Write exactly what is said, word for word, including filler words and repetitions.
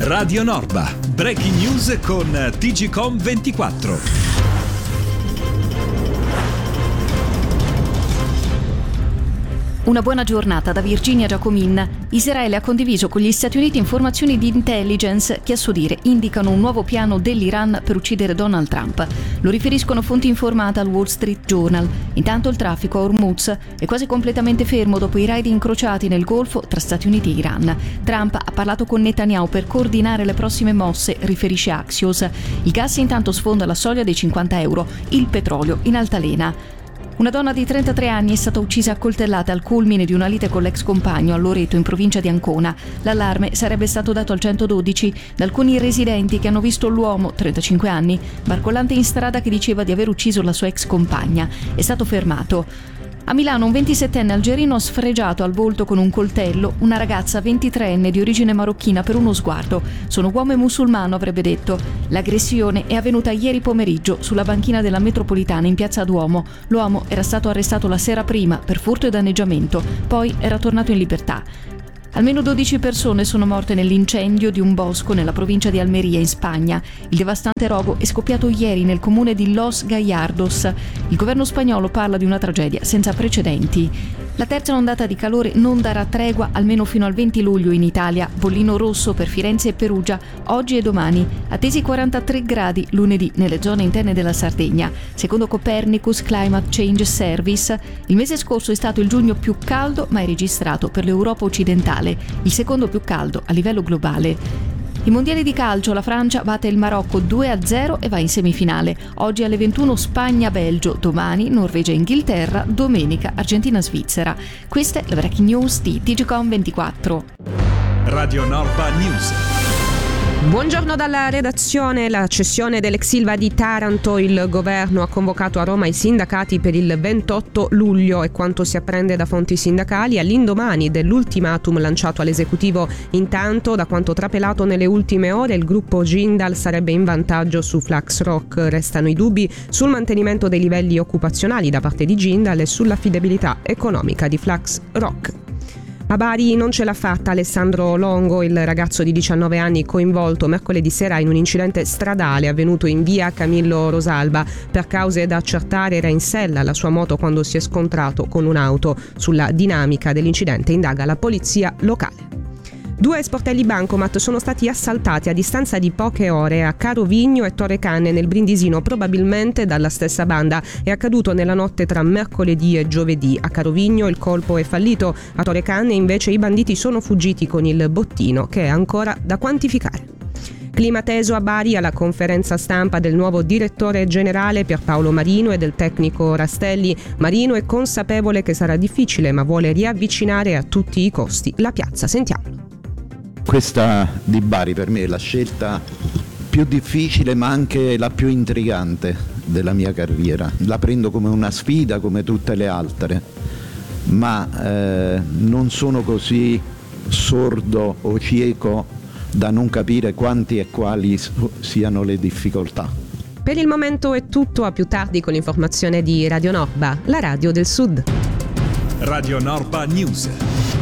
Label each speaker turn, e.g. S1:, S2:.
S1: Radio Norba, breaking news con T G Com ventiquattro.
S2: Una buona giornata da Virginia Giacomin. Israele ha condiviso con gli Stati Uniti informazioni di intelligence che a suo dire indicano un nuovo piano dell'Iran per uccidere Donald Trump. Lo riferiscono fonti informate al Wall Street Journal. Intanto il traffico a Hormuz è quasi completamente fermo dopo i raid incrociati nel Golfo tra Stati Uniti e Iran. Trump ha parlato con Netanyahu per coordinare le prossime mosse, riferisce Axios. Il gas intanto sfonda la soglia dei cinquanta euro, il petrolio in altalena. Una donna di trentatré anni è stata uccisa a coltellate al culmine di una lite con l'ex compagno a Loreto, in provincia di Ancona. L'allarme sarebbe stato dato al centododici da alcuni residenti che hanno visto l'uomo, trentacinque anni, barcollante in strada che diceva di aver ucciso la sua ex compagna. È stato fermato. A Milano un ventisettenne algerino ha sfregiato al volto con un coltello una ragazza ventitreenne di origine marocchina per uno sguardo. Sono uomo e musulmano, avrebbe detto. L'aggressione è avvenuta ieri pomeriggio sulla banchina della metropolitana in piazza Duomo. L'uomo era stato arrestato la sera prima per furto e danneggiamento, poi era tornato in libertà. Almeno dodici persone sono morte nell'incendio di un bosco nella provincia di Almeria, in Spagna. Il devastante rogo è scoppiato ieri nel comune di Los Gallardos. Il governo spagnolo parla di una tragedia senza precedenti. La terza ondata di calore non darà tregua almeno fino al venti luglio in Italia. Bollino rosso per Firenze e Perugia oggi e domani. Attesi quarantatré gradi lunedì nelle zone interne della Sardegna. Secondo Copernicus Climate Change Service, il mese scorso è stato il giugno più caldo mai registrato per l'Europa occidentale, il secondo più caldo a livello globale. I mondiali di calcio, la Francia batte il Marocco due a zero e va in semifinale. Oggi alle ventuno Spagna-Belgio, domani Norvegia-Inghilterra, domenica Argentina-Svizzera. Questa è la breaking news di T G Com ventiquattro.
S1: Radio Norba News.
S3: Buongiorno dalla redazione. La cessione dell'ex Ilva di Taranto. Il governo ha convocato a Roma i sindacati per il ventotto luglio e quanto si apprende da fonti sindacali all'indomani dell'ultimatum lanciato all'esecutivo. Intanto, da quanto trapelato nelle ultime ore, il gruppo Jindal sarebbe in vantaggio su Flaxrock. Restano i dubbi sul mantenimento dei livelli occupazionali da parte di Jindal e sull'affidabilità economica di Flaxrock. A Bari non ce l'ha fatta Alessandro Longo, il ragazzo di diciannove anni coinvolto mercoledì sera in un incidente stradale avvenuto in via Camillo Rosalba. Per cause da accertare era in sella alla sua moto quando si è scontrato con un'auto. Sulla dinamica dell'incidente indaga la polizia locale. Due sportelli bancomat sono stati assaltati a distanza di poche ore a Carovigno e Torrecanne nel Brindisino, probabilmente dalla stessa banda. È accaduto nella notte tra mercoledì e giovedì. A Carovigno il colpo è fallito, a Torrecanne invece i banditi sono fuggiti con il bottino, che è ancora da quantificare. Clima teso a Bari alla conferenza stampa del nuovo direttore generale Pierpaolo Marino e del tecnico Rastelli. Marino è consapevole che sarà difficile, ma vuole riavvicinare a tutti i costi la piazza. Sentiamolo.
S4: Questa di Bari per me è la scelta più difficile ma anche la più intrigante della mia carriera. La prendo come una sfida come tutte le altre, ma eh, non sono così sordo o cieco da non capire quanti e quali siano le difficoltà.
S3: Per il momento è tutto, a più tardi con l'informazione di Radio Norba, la radio del Sud.
S1: Radio Norba News.